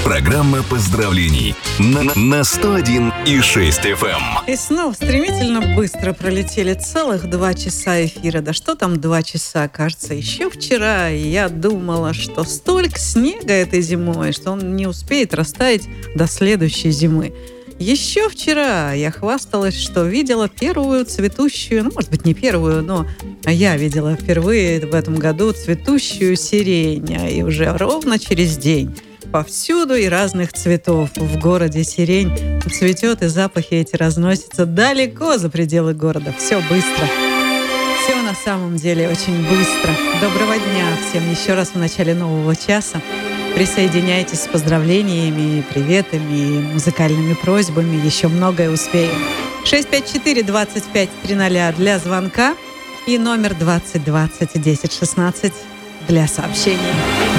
Программа поздравлений на 101,6 FM. И снова стремительно быстро пролетели целых 2 часа эфира. Да что там 2 часа, кажется, еще вчера я думала, что столько снега этой зимой, что он не успеет растаять до следующей зимы. Еще вчера я хвасталась, что видела первую цветущую, может быть, не первую, но я видела впервые в этом году цветущую сирень. И уже ровно через день повсюду и разных цветов в городе сирень цветет, и запахи эти разносятся далеко за пределы города. Все быстро. Все на самом деле очень быстро. Доброго дня всем еще раз в начале нового часа. Присоединяйтесь с поздравлениями, приветами, и музыкальными просьбами. Еще многое успеем. 654-25-00 для звонка и номер 2020-1016 для сообщений.